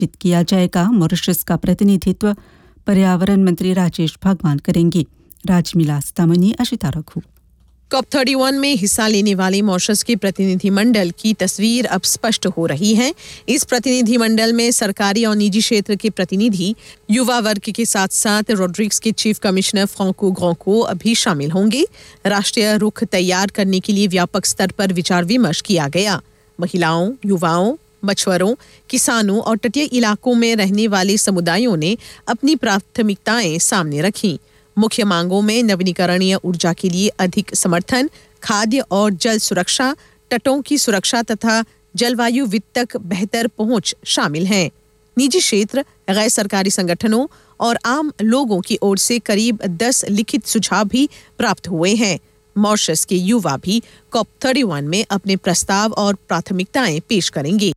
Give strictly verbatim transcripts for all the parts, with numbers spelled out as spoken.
बातचीत किया जाएगा। मॉरिशस का प्रतिनिधित्व पर्यावरण मंत्री राजेश भगवान करेंगे। राजमिला सीतामणी, अशिता रघु। कॉप इकतीस में हिस्सा लेने वाले मॉरिशस के प्रतिनिधिमंडल की तस्वीर अब स्पष्ट हो रही है। इस प्रतिनिधिमंडल में सरकारी और निजी क्षेत्र के प्रतिनिधि, युवा वर्ग के साथ साथ रोड्रिग्स के चीफ कमिश्नर फ्रांको ग्रोंको अभी शामिल होंगे। राष्ट्रीय रुख तैयार करने के लिए व्यापक स्तर पर विचार विमर्श किया गया। महिलाओं, युवाओं, मछुआरों, किसानों और तटीय इलाकों में रहने वाले समुदायों ने अपनी प्राथमिकताएं सामने रखी। मुख्य मांगों में नवीनीकरणीय ऊर्जा के लिए अधिक समर्थन, खाद्य और जल सुरक्षा, तटों की सुरक्षा तथा जलवायु वित्त तक बेहतर पहुंच शामिल हैं। निजी क्षेत्र, गैर सरकारी संगठनों और आम लोगों की ओर से करीब दस लिखित सुझाव भी प्राप्त हुए हैं। मॉरिशस के युवा भी कॉप इकतीस में अपने प्रस्ताव और प्राथमिकताएं पेश करेंगे।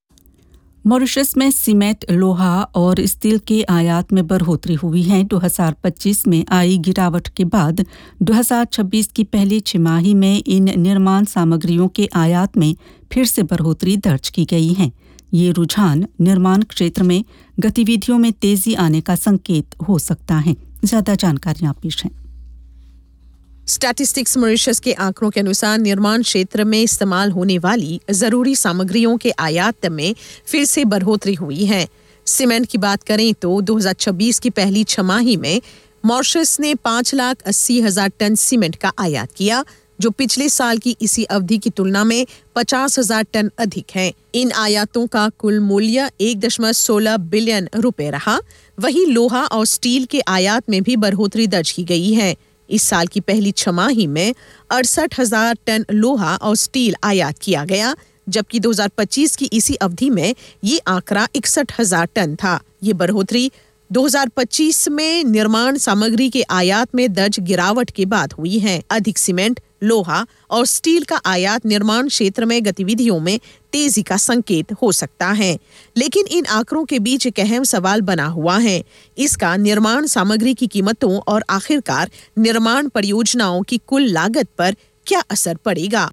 मॉरिशस में सीमेंट, लोहा और स्टील के आयात में बढ़ोतरी हुई है। दो हज़ार पच्चीस में आई गिरावट के बाद दो हज़ार छब्बीस की पहली छमाही में इन निर्माण सामग्रियों के आयात में फिर से बढ़ोतरी दर्ज की गई है। ये रुझान निर्माण क्षेत्र में गतिविधियों में तेजी आने का संकेत हो सकता है। ज्यादा जानकारियां पेश हैं। स्टैटिस्टिक्स मॉरिशस के आंकड़ों के अनुसार निर्माण क्षेत्र में इस्तेमाल होने वाली जरूरी सामग्रियों के आयात में फिर से बढ़ोतरी हुई है। सीमेंट की बात करें तो दो हज़ार छब्बीस की पहली छमाही में मॉरिशस ने पाँच लाख अस्सी हजार टन सीमेंट का आयात किया, जो पिछले साल की इसी अवधि की तुलना में पचास हजार टन अधिक है। इन आयातों का कुल मूल्य एक दशमलव सोलह बिलियन रुपए रहा। वहीं लोहा और स्टील के आयात में भी बढ़ोतरी दर्ज की गई है। इस साल की पहली छमाही में अड़सठ हजार टन लोहा और स्टील आयात किया गया, जबकि दो हज़ार पच्चीस की इसी अवधि में ये आंकड़ा इकसठ हजार टन था। ये बढ़ोतरी दो हज़ार पच्चीस में निर्माण सामग्री के आयात में दर्ज गिरावट के बाद हुई है। अधिक सीमेंट, लोहा और स्टील का आयात निर्माण क्षेत्र में गतिविधियों में तेजी का संकेत हो सकता है। लेकिन इन आंकड़ों के बीच एक अहम सवाल बना हुआ है। इसका निर्माण सामग्री की कीमतों और आखिरकार निर्माण परियोजनाओं की कुल लागत पर क्या असर पड़ेगा।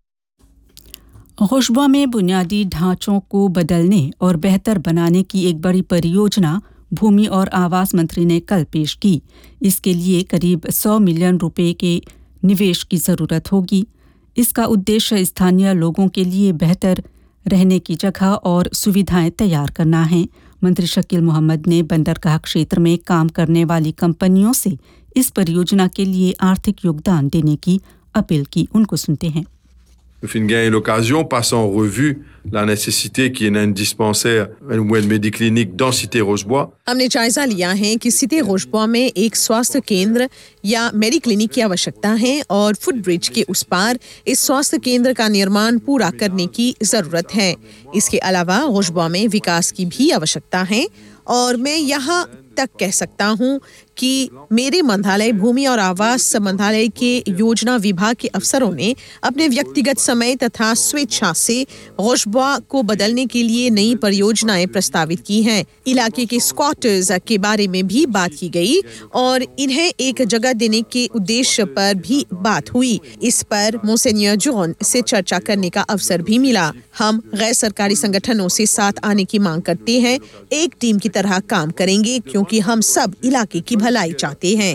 खुशबा में बुनियादी ढांचों को बदलने और बेहतर बनाने की एक बड़ी परियोजना भूमि और आवास मंत्री ने कल पेश की। इसके लिए करीब सौ मिलियन रुपए के निवेश की जरूरत होगी। इसका उद्देश्य स्थानीय लोगों के लिए बेहतर रहने की जगह और सुविधाएं तैयार करना है। मंत्री शकील मोहम्मद ने बंदरगाह क्षेत्र में काम करने वाली कंपनियों से इस परियोजना के लिए आर्थिक योगदान देने की अपील की। उनको सुनते हैं। Le Fingain est l'occasion, passant en revue la nécessité qui est indispensaire une médiclinique dans Cité Rosebois. हमने जायजा लिया है कि सिटी रोशबॉ में एक स्वास्थ्य केंद्र या मेडिक्लिनिक की आवश्यकता है और फुटब्रिज के उस पार इस स्वास्थ्य केंद्र का निर्माण पूरा करने की जरूरत है। इसके अलावा रोशबॉ में विकास की भी आवश्यकता है और मैं यहाँ तक कह सकता हूँ कि मेरे मंत्रालय भूमि और आवास मंत्रालय के योजना विभाग के अफसरों ने अपने व्यक्तिगत समय तथा स्वेच्छा से रोशबॉ को बदलने के लिए नई परियोजनाएं प्रस्तावित की हैं। इलाके के स्क्वाटर्स के बारे में भी बात की गई और इन्हें एक जगह देने के उद्देश्य पर भी बात हुई। इस पर मोसेनियर जॉन से चर्चा करने का अवसर भी मिला। हम गैर सरकारी संगठनों से साथ आने की मांग करते हैं। एक टीम की तरह काम करेंगे क्योंकि हम सब इलाके की भलाई चाहते हैं।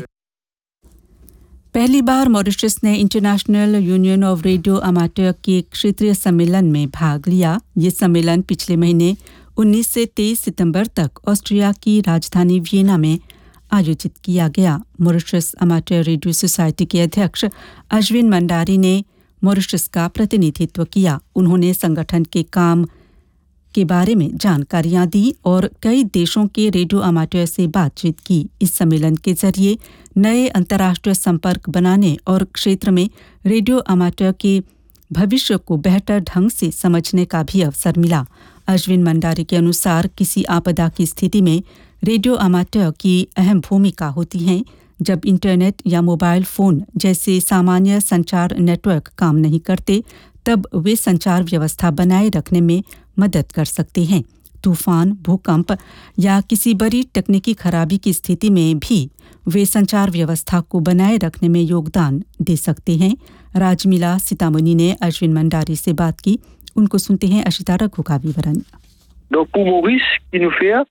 पहली बार मॉरिशस ने इंटरनेशनल यूनियन ऑफ रेडियो अमाटर के क्षेत्रीय सम्मेलन में भाग लिया। ये सम्मेलन पिछले महीने उन्नीस से तेईस सितंबर तक ऑस्ट्रिया की राजधानी वियना में आयोजित किया गया। मॉरिशस अमाटर रेडियो सोसाइटी के अध्यक्ष अश्विन मंडारी ने मॉरिशस का प्रतिनिधित्व किया। उन्होंने संगठन के काम के बारे में जानकारियां दी और कई देशों के रेडियो अमाटर से बातचीत की। इस सम्मेलन के जरिए नए अंतर्राष्ट्रीय संपर्क बनाने और क्षेत्र में रेडियो अमाटर के भविष्य को बेहतर ढंग से समझने का भी अवसर मिला। अश्विन मंडारी के अनुसार किसी आपदा की स्थिति में रेडियो अमाटर की अहम भूमिका होती है। जब इंटरनेट या मोबाइल फोन जैसे सामान्य संचार नेटवर्क काम नहीं करते, तब वे संचार व्यवस्था बनाए रखने में मदद कर सकते हैं। तूफान, भूकंप या किसी बड़ी तकनीकी खराबी की स्थिति में भी वे संचार व्यवस्था को बनाए रखने में योगदान दे सकते हैं। राजमिला सीतामणी ने अश्विन मंडारी से बात की। उनको सुनते हैं। अशिता रघु का विवरण। Donc pour Maurice, ce qui nous fait,